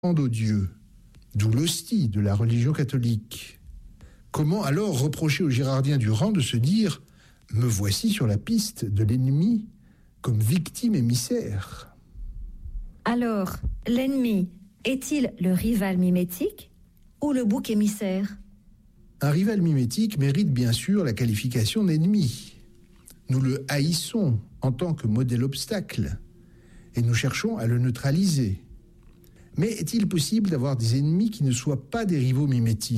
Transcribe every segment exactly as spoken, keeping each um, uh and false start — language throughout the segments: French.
d'odieux, d'où l'hostie de la religion catholique. Comment alors reprocher aux Girardiens du rang de se dire « me voici sur la piste de l'ennemi comme victime émissaire ». Alors, l'ennemi est-il le rival mimétique ou le bouc émissaire ? Un rival mimétique mérite bien sûr la qualification d'ennemi. Nous le haïssons en tant que modèle obstacle et nous cherchons à le neutraliser. Mais est-il possible d'avoir des ennemis qui ne soient pas des rivaux mimétiques ?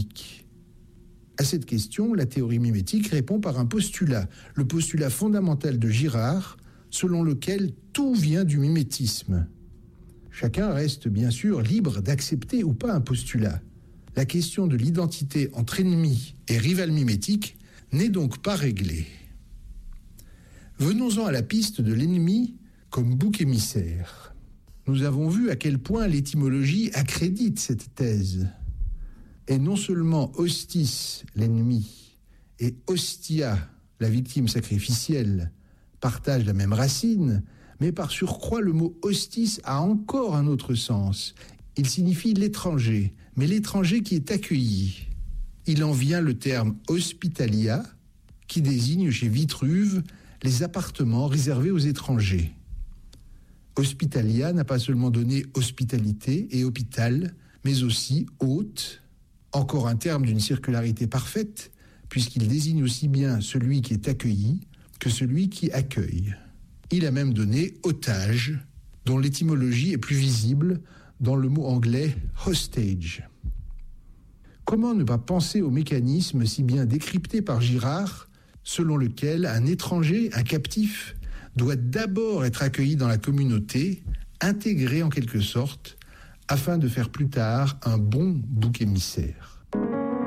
À cette question, la théorie mimétique répond par un postulat, le postulat fondamental de Girard, selon lequel tout vient du mimétisme. Chacun reste bien sûr libre d'accepter ou pas un postulat. La question de l'identité entre ennemi et rival mimétique n'est donc pas réglée. Venons-en à la piste de l'ennemi comme bouc émissaire. Nous avons vu à quel point l'étymologie accrédite cette thèse. Et non seulement hostis, l'ennemi, et hostia, la victime sacrificielle, partagent la même racine, mais par surcroît le mot hostis a encore un autre sens. Il signifie l'étranger, mais l'étranger qui est accueilli. Il en vient le terme hospitalia, qui désigne chez Vitruve les appartements réservés aux étrangers. Hospitalia n'a pas seulement donné hospitalité et hôpital, mais aussi hôte, encore un terme d'une circularité parfaite, puisqu'il désigne aussi bien celui qui est accueilli que celui qui accueille. Il a même donné otage, dont l'étymologie est plus visible dans le mot anglais hostage. Comment ne pas penser au mécanisme si bien décrypté par Girard, selon lequel un étranger, un captif, doit d'abord être accueilli dans la communauté, intégré en quelque sorte, afin de faire plus tard un bon bouc émissaire.